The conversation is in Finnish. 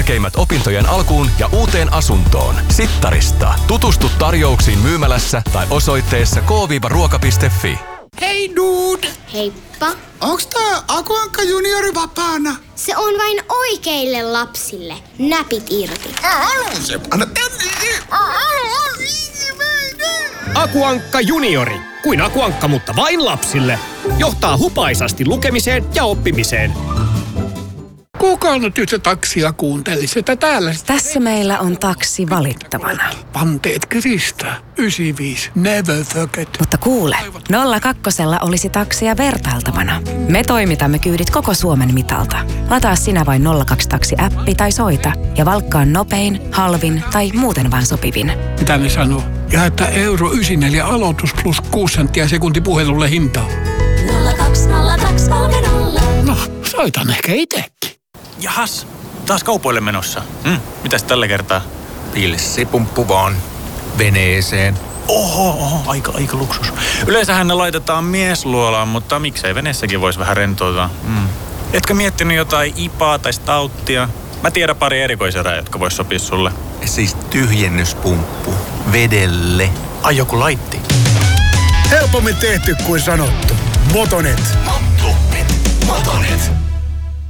tärkeimmät opintojen alkuun ja uuteen asuntoon. Sittarista. Tutustu tarjouksiin myymälässä tai osoitteessa k-ruoka.fi. Hei dude! Heippa. Onks tää Aku Ankka juniori vapaana? Se on vain oikeille lapsille. Näpit irti. Anna tänne! Aku Ankka juniori. Kuin Aku Ankka, mutta vain lapsille. Johtaa hupaisasti lukemiseen ja oppimiseen. Kuka nyt yhtä taksia kuuntelisi, että täällä... Tässä meillä on taksi valittavana. Panteet kiristää. 95. Never forget. Mutta kuule, 02 olisi taksia vertailtavana. Me toimitamme kyydit koko Suomen mitalta. Lataa sinä vain 02 Taksi-appi tai soita ja valkkaa nopein, halvin tai muuten vaan sopivin. Mitä ne sanoo? Ja että euro 94 aloitus plus 6 senttiä sekunti puhelulle hintaa. 020230. No, soitan ehkä itsekin. Jahas, taas kaupoille menossa. Mitäs tällä kertaa? Pilssipumppu vaan. Veneeseen. Oho, aika luksus. Yleensähän ne laitetaan miesluolaan, mutta miksei veneessäkin voisi vähän rentoutua. Etkö miettinyt jotain ipaa tai stauttia? Mä tiedän pari erikoiserää, jotka vois sopia sulle. Siis tyhjennyspumppu. Vedelle. Ai joku laitti. Helpommin tehty kuin sanottu. Motonet. Motonet.